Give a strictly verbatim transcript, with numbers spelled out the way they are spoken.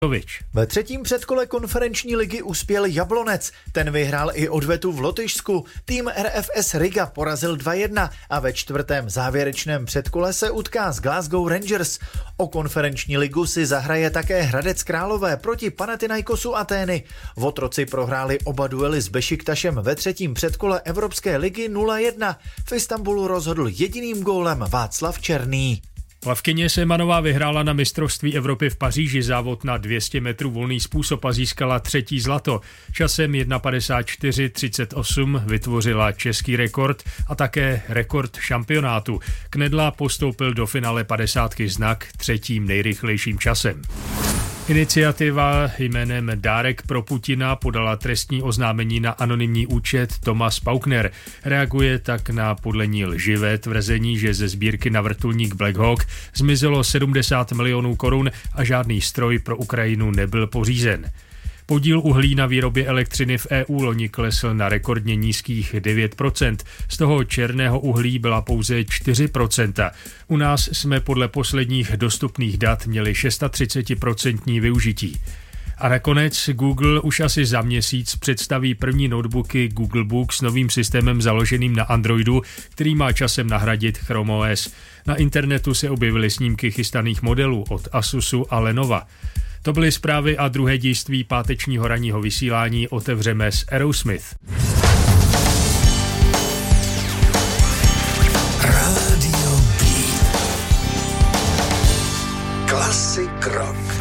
Ve třetím předkole konferenční ligy uspěl Jablonec. Ten vyhrál i odvetu v Lotyšsku. Tým R F S Riga porazil dva jedna a ve čtvrtém závěrečném předkole se utká s Glasgow Rangers. O konferenční ligu si zahraje také Hradec Králové proti Panathinaikosu Atény. Votroci prohráli oba duely s Bešiktašem ve třetím předkole Evropské ligy nula jedna. V Istanbulu rozhodl jediným gólem Václav Černý. Plavkyně Semanová vyhrála na mistrovství Evropy v Paříži závod na dvě stě metrů volný způsob a získala třetí zlato. Časem jedna padesát čtyři třicet osm vytvořila český rekord a také rekord šampionátu. Knedla postoupil do finále padesátky znak třetím nejrychlejším časem. Iniciativa jménem Dárek pro Putina podala trestní oznámení na anonymní účet Thomas Paukner. Reaguje tak na podle ní lživé tvrzení, že ze sbírky na vrtulník Black Hawk zmizelo sedmdesát milionů korun a žádný stroj pro Ukrajinu nebyl pořízen. Podíl uhlí na výrobě elektřiny v E U loni klesl na rekordně nízkých devět procent, z toho černého uhlí byla pouze čtyři procenta. U nás jsme podle posledních dostupných dat měli třicet šest procent využití. A nakonec Google už asi za měsíc představí první notebooky Google Book s novým systémem založeným na Androidu, který má časem nahradit Chrome O S. Na internetu se objevily snímky chystaných modelů od Asusu a Lenova. To byly zprávy a druhé dějství pátečního ranního vysílání. Otevřeme s Aerosmith. Radio B. Classic Rock.